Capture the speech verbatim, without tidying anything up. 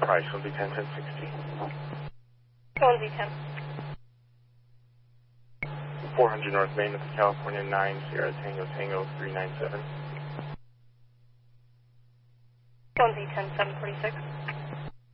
Price, one Z ten, ten sixty. one Z ten. four hundred North Main, that's California, nine Sierra Tango Tango three nine seven. one Z ten, seven forty-six.